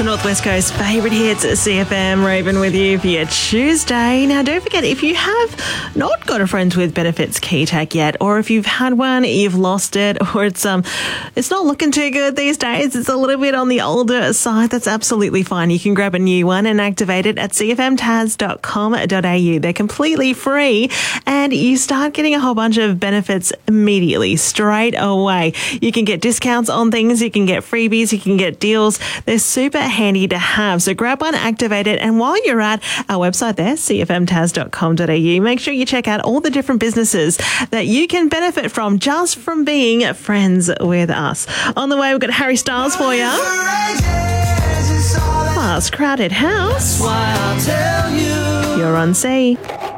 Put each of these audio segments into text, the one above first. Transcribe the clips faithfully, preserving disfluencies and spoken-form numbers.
the Northwest Coast favourite hits at C F M. Raven with you for your Tuesday. Now, don't forget, if you have not got a Friends with Benefits key tag yet, or if you've had one, you've lost it, or it's um, it's not looking too good these days, it's a little bit on the older side, that's absolutely fine. You can grab a new one and activate it at c f m tas dot com dot a u. They're completely free, and you start getting a whole bunch of benefits immediately, straight away. You can get discounts on things, you can get freebies, you can get deals. They're super handy to have. So grab one, activate it, and while you're at our website there, c f m tas dot com dot a u, make sure you check out all the different businesses that you can benefit from just from being friends with us. On the way, we've got Harry Styles for you. Plus, Crowded House. You're on C.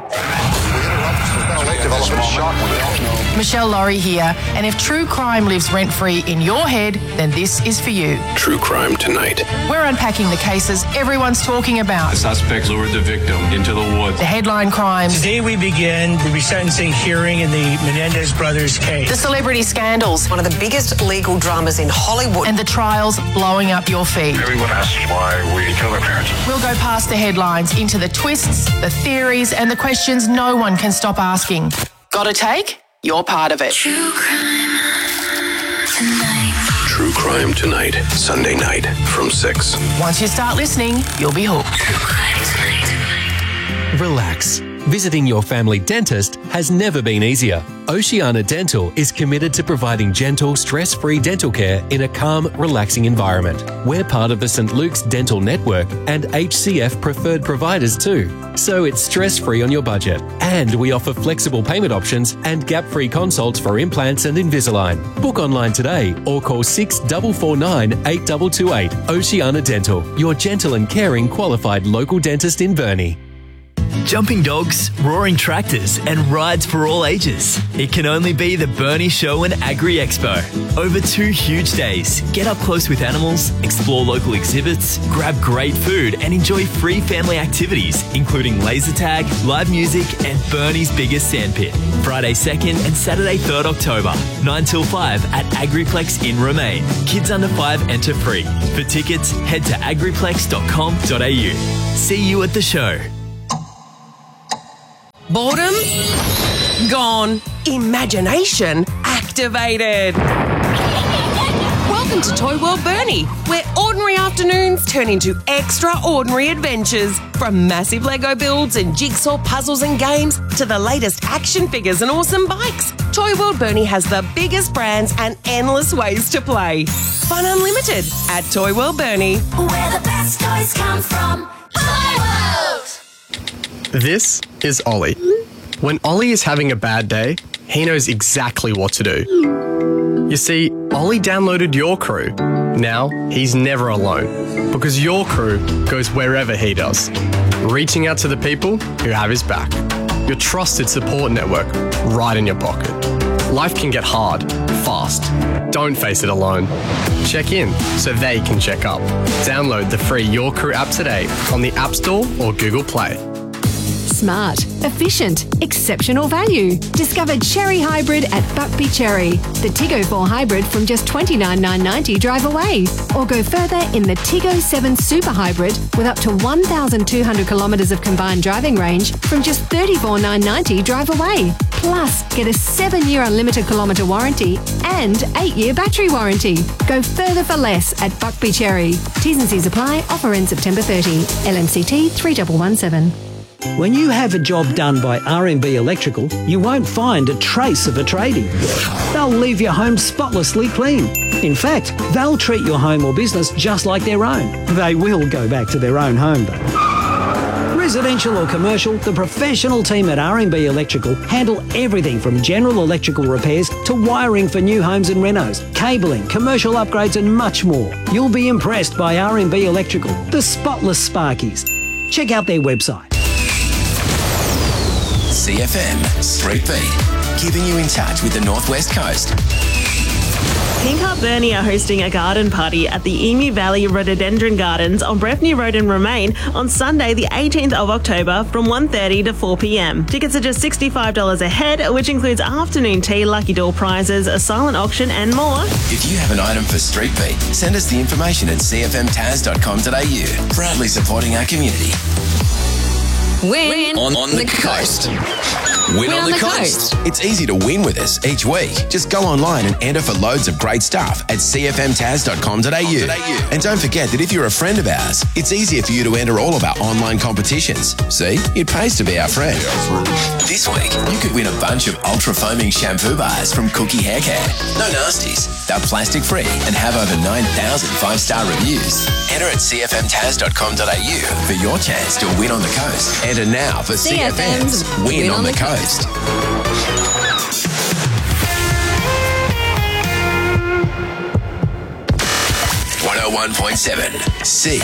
Michelle Laurie here, and if true crime lives rent-free in your head, then this is for you. True Crime Tonight. We're unpacking the cases everyone's talking about. The suspect lured the victim into the woods. The headline crimes. Today we begin the resentencing hearing in the Menendez brothers case. The celebrity scandals. One of the biggest legal dramas in Hollywood. And the trials blowing up your feed. Everyone asks why we kill their parents. We'll go past the headlines into the twists, the theories, and the questions no one can stop asking. Got a take? You're part of it. True Crime Tonight. True Crime Tonight, Sunday night from six. Once you start listening, you'll be hooked. True Crime Tonight. Relax. Visiting your family dentist has never been easier. Oceana Dental is committed to providing gentle, stress-free dental care in a calm, relaxing environment. We're part of the Saint Luke's Dental Network and H C F preferred providers too, so it's stress-free on your budget. And we offer flexible payment options and gap-free consults for implants and Invisalign. Book online today or call six four four nine, eight two two eight. Oceana Dental, your gentle and caring qualified local dentist in Burnie. Jumping dogs, roaring tractors, and rides for all ages. It can only be the Burnie Show and Agri Expo. Over two huge days, get up close with animals, explore local exhibits, grab great food, and enjoy free family activities, including laser tag, live music, and Burnie's biggest sandpit. Friday second and Saturday third October, nine till five at Agriplex in Romaine. Kids under five enter free. For tickets, head to agriplex dot com dot a u. See you at the show. Boredom? Gone. Imagination activated. Welcome to Toy World Burnie, where ordinary afternoons turn into extraordinary adventures. From massive Lego builds and jigsaw puzzles and games to the latest action figures and awesome bikes, Toy World Burnie has the biggest brands and endless ways to play. Fun unlimited at Toy World Burnie. Where the best toys come from. Toy World! This is Ollie. When Ollie is having a bad day, he knows exactly what to do. You see, Ollie downloaded Your Crew. Now, he's never alone, because Your Crew goes wherever he does, reaching out to the people who have his back. Your trusted support network right in your pocket. Life can get hard, fast. Don't face it alone. Check in so they can check up. Download the free Your Crew app today on the App Store or Google Play. Smart, efficient, exceptional value. Discover Cherry Hybrid at Buckby Cherry. The Tiggo four Hybrid from just twenty-nine thousand nine hundred ninety dollars drive away. Or go further in the Tiggo seven Super Hybrid with up to one thousand two hundred kilometres of combined driving range from just thirty-four thousand nine hundred ninety dollars drive away. Plus, get a seven-year unlimited kilometre warranty and eight-year battery warranty. Go further for less at Buckby Cherry. T's and C's apply. Offer ends September thirtieth. L M C T three one one seven. When you have a job done by R M B Electrical, you won't find a trace of a tradie. They'll leave your home spotlessly clean. In fact, they'll treat your home or business just like their own. They will go back to their own home, though. Residential or commercial, the professional team at R M B Electrical handle everything from general electrical repairs to wiring for new homes and renos, cabling, commercial upgrades and much more. You'll be impressed by R M B Electrical, the spotless Sparkies. Check out their website. C F M Street Beat, keeping you in touch with the Northwest Coast. Pink Heart Bernie are hosting a garden party at the Emu Valley Rhododendron Gardens on Breffney Road in Remain on Sunday the eighteenth of October from one thirty to four p.m. Tickets are just sixty-five dollars a head, which includes afternoon tea, lucky door prizes, a silent auction and more. If you have an item for Street Beat, send us the information at c f m taz dot com dot a u. Proudly supporting our community. Win on, on the, the coast. coast. Win, win on, on the, the coast. coast. It's easy to win with us each week. Just go online and enter for loads of great stuff at c f m taz dot com dot a u. And don't forget that if you're a friend of ours, it's easier for you to enter all of our online competitions. See, it pays to be our friend. This week, you could win a bunch of ultra-foaming shampoo bars from Cookie Hair Care. No nasties. They're plastic-free and have over nine thousand five-star reviews. Enter at c f m taz dot com dot a u for your chance to win on the coast. Enter now for C F M's Win, win on, on the Coast. Coast. one oh one point seven C